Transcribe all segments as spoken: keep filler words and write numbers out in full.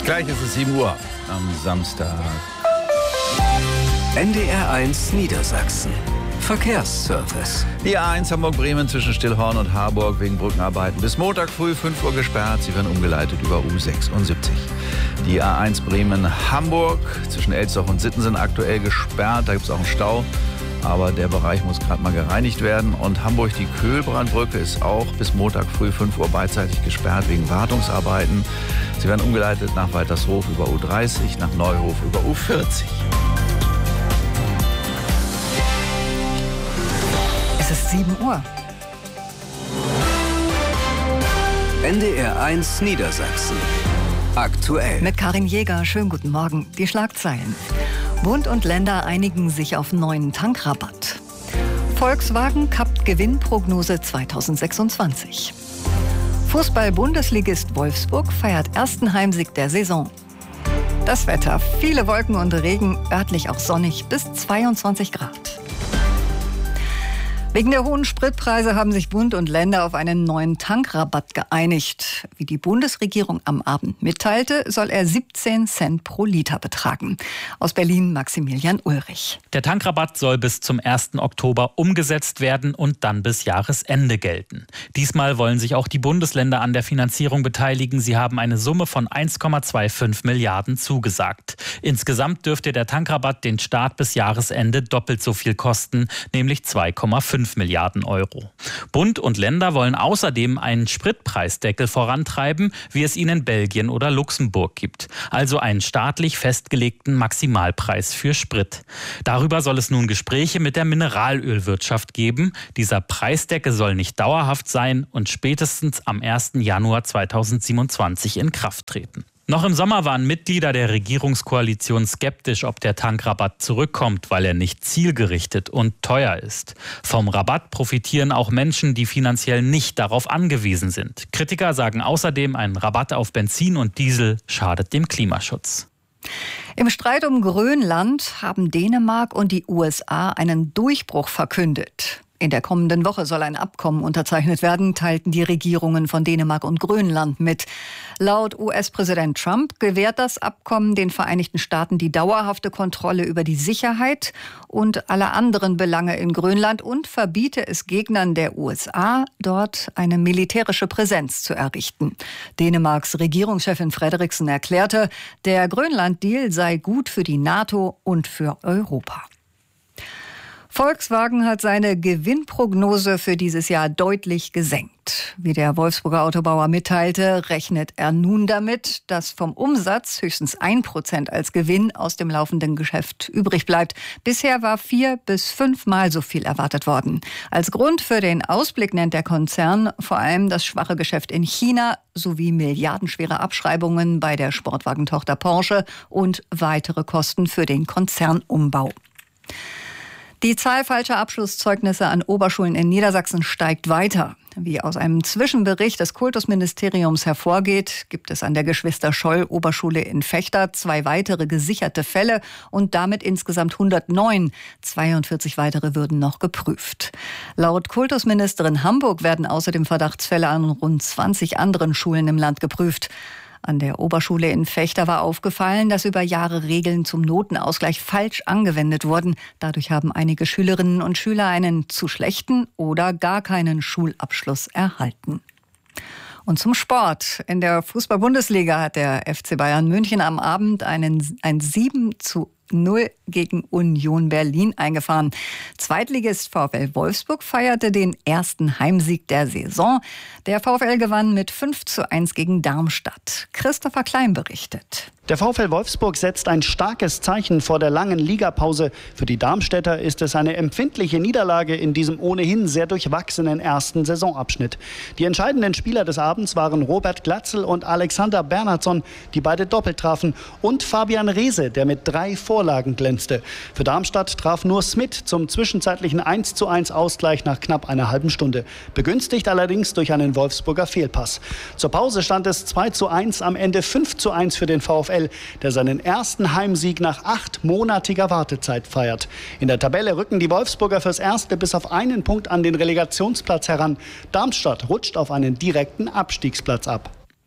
Gleich ist es sieben Uhr am Samstag. N D R eins Niedersachsen. Verkehrsservice. Die A eins Hamburg-Bremen zwischen Stillhorn und Harburg wegen Brückenarbeiten bis Montag früh fünf Uhr gesperrt. Sie werden umgeleitet über U sechsundsiebzig. Die A eins Bremen-Hamburg zwischen Elsdorf und Sittensen aktuell gesperrt. Da gibt es auch einen Stau. Aber der Bereich muss gerade mal gereinigt werden. Und Hamburg, die Köhlbrandbrücke, ist auch bis Montag früh fünf Uhr beidseitig gesperrt wegen Wartungsarbeiten. Sie werden umgeleitet nach Waltershof über U dreißig, nach Neuhof über U vierzig. Es ist sieben Uhr. N D R eins Niedersachsen. Aktuell. Mit Karin Jäger. Schönen guten Morgen. Die Schlagzeilen. Bund und Länder einigen sich auf neuen Tankrabatt. Volkswagen kappt Gewinnprognose zweitausendsechsundzwanzig. Fußball-Bundesligist Wolfsburg feiert ersten Heimsieg der Saison. Das Wetter. Viele Wolken und Regen, örtlich auch sonnig bis zweiundzwanzig Grad. Wegen der hohen Spritpreise haben sich Bund und Länder auf einen neuen Tankrabatt geeinigt. Wie die Bundesregierung am Abend mitteilte, soll er siebzehn Cent pro Liter betragen. Aus Berlin Maximilian Ulrich. Der Tankrabatt soll bis zum ersten Oktober umgesetzt werden und dann bis Jahresende gelten. Diesmal wollen sich auch die Bundesländer an der Finanzierung beteiligen. Sie haben eine Summe von eins Komma fünfundzwanzig Milliarden zugesagt. Insgesamt dürfte der Tankrabatt den Staat bis Jahresende doppelt so viel kosten, nämlich zwei Komma fünf Milliarden Euro. Bund und Länder wollen außerdem einen Spritpreisdeckel vorantreiben, wie es ihn in Belgien oder Luxemburg gibt. Also einen staatlich festgelegten Maximalpreis für Sprit. Darüber soll es nun Gespräche mit der Mineralölwirtschaft geben. Dieser Preisdeckel soll nicht dauerhaft sein und spätestens am ersten Januar zweitausendsiebenundzwanzig in Kraft treten. Noch im Sommer waren Mitglieder der Regierungskoalition skeptisch, ob der Tankrabatt zurückkommt, weil er nicht zielgerichtet und teuer ist. Vom Rabatt profitieren auch Menschen, die finanziell nicht darauf angewiesen sind. Kritiker sagen außerdem, ein Rabatt auf Benzin und Diesel schadet dem Klimaschutz. Im Streit um Grönland haben Dänemark und die U S A einen Durchbruch verkündet. In der kommenden Woche soll ein Abkommen unterzeichnet werden, teilten die Regierungen von Dänemark und Grönland mit. Laut U S-Präsident Trump gewährt das Abkommen den Vereinigten Staaten die dauerhafte Kontrolle über die Sicherheit und alle anderen Belange in Grönland und verbiete es Gegnern der U S A, dort eine militärische Präsenz zu errichten. Dänemarks Regierungschefin Frederiksen erklärte, der Grönland-Deal sei gut für die NATO und für Europa. Volkswagen hat seine Gewinnprognose für dieses Jahr deutlich gesenkt. Wie der Wolfsburger Autobauer mitteilte, rechnet er nun damit, dass vom Umsatz höchstens ein Prozent als Gewinn aus dem laufenden Geschäft übrig bleibt. Bisher war vier bis fünfmal so viel erwartet worden. Als Grund für den Ausblick nennt der Konzern vor allem das schwache Geschäft in China sowie milliardenschwere Abschreibungen bei der Sportwagentochter Porsche und weitere Kosten für den Konzernumbau. Die Zahl falscher Abschlusszeugnisse an Oberschulen in Niedersachsen steigt weiter. Wie aus einem Zwischenbericht des Kultusministeriums hervorgeht, gibt es an der Geschwister-Scholl-Oberschule in Vechta zwei weitere gesicherte Fälle und damit insgesamt hundertneun. zweiundvierzig weitere würden noch geprüft. Laut Kultusministerin Hamburg werden außerdem Verdachtsfälle an rund zwanzig anderen Schulen im Land geprüft. An der Oberschule in Vechta war aufgefallen, dass über Jahre Regeln zum Notenausgleich falsch angewendet wurden. Dadurch haben einige Schülerinnen und Schüler einen zu schlechten oder gar keinen Schulabschluss erhalten. Und zum Sport. In der Fußball-Bundesliga hat der F C Bayern München am Abend einen, ein sieben zu null gegen Union Berlin eingefahren. Zweitligist VfL Wolfsburg feierte den ersten Heimsieg der Saison. Der VfL gewann mit fünf zu eins gegen Darmstadt. Christopher Klein berichtet. Der VfL Wolfsburg setzt ein starkes Zeichen vor der langen Ligapause. Für die Darmstädter ist es eine empfindliche Niederlage in diesem ohnehin sehr durchwachsenen ersten Saisonabschnitt. Die entscheidenden Spieler des Abends waren Robert Glatzel und Alexander Bernhardsson, die beide doppelt trafen, und Fabian Reese, der mit drei Vorlagen glänzte. Für Darmstadt traf nur Smith zum zwischenzeitlichen eins zu eins Ausgleich nach knapp einer halben Stunde. Begünstigt allerdings durch einen Wolfsburger Fehlpass. Zur Pause stand es zwei zu eins, am Ende fünf zu eins für den VfL, der seinen ersten Heimsieg nach achtmonatiger Wartezeit feiert. In der Tabelle rücken die Wolfsburger fürs Erste bis auf einen Punkt an den Relegationsplatz heran. Darmstadt rutscht auf einen direkten Abstiegsplatz ab.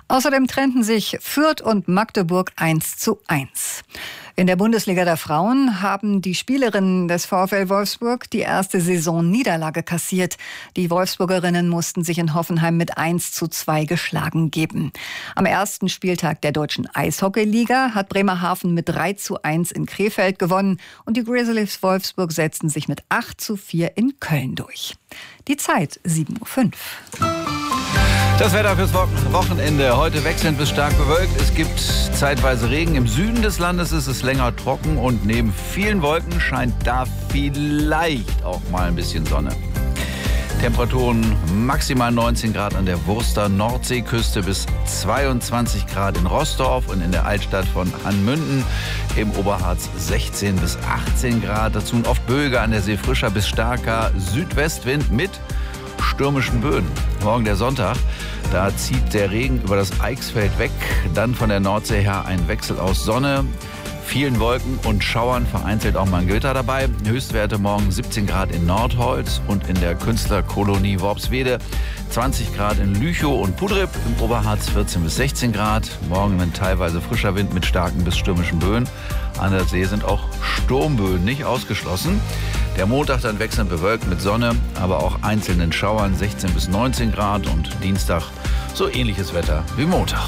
Außerdem trennten sich Fürth und Magdeburg eins zu eins. In der Bundesliga der Frauen haben die Spielerinnen des VfL Wolfsburg die erste Saisonniederlage kassiert. Die Wolfsburgerinnen mussten sich in Hoffenheim mit eins zu zwei geschlagen geben. Am ersten Spieltag der deutschen Eishockeyliga hat Bremerhaven mit drei zu eins in Krefeld gewonnen und die Grizzlies Wolfsburg setzten sich mit acht zu vier in Köln durch. Die Zeit sieben Uhr fünf. Das Wetter fürs Wochenende. Heute wechselnd bis stark bewölkt. Es gibt zeitweise Regen. Im Süden des Landes ist es länger trocken und neben vielen Wolken scheint da vielleicht auch mal ein bisschen Sonne. Temperaturen maximal neunzehn Grad an der Wurster Nordseeküste bis zweiundzwanzig Grad in Roßdorf und in der Altstadt von Hanmünden. Im Oberharz sechzehn bis achtzehn Grad. Dazu ein oft böiger an der See frischer bis starker Südwestwind mit stürmischen Böen. Morgen der Sonntag, da zieht der Regen über das Eichsfeld weg. Dann von der Nordsee her ein Wechsel aus Sonne, vielen Wolken und Schauern, vereinzelt auch mal ein Gewitter dabei. Höchstwerte morgen siebzehn Grad in Nordholz und in der Künstlerkolonie Worpswede, zwanzig Grad in Lüchow und Pudrip, im Oberharz vierzehn bis sechzehn Grad. Morgen ein teilweise frischer Wind mit starken bis stürmischen Böen. An der See sind auch Sturmböen nicht ausgeschlossen. Der Montag dann wechselnd bewölkt mit Sonne, aber auch einzelnen Schauern, sechzehn bis neunzehn Grad und Dienstag so ähnliches Wetter wie Montag.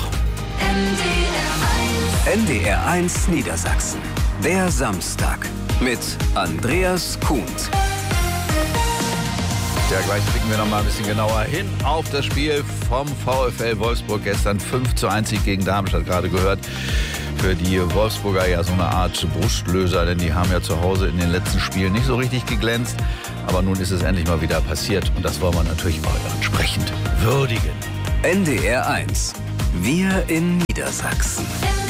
N D R eins Niedersachsen. Der Samstag mit Andreas Kuhnt. Ja, gleich blicken wir noch mal ein bisschen genauer hin auf das Spiel vom VfL Wolfsburg. Gestern fünf zu eins Sieg gegen Darmstadt, gerade gehört. Für die Wolfsburger ja so eine Art Brustlöser, denn die haben ja zu Hause in den letzten Spielen nicht so richtig geglänzt. Aber nun ist es endlich mal wieder passiert und das wollen wir natürlich auch entsprechend würdigen. N D R eins. Wir in Niedersachsen.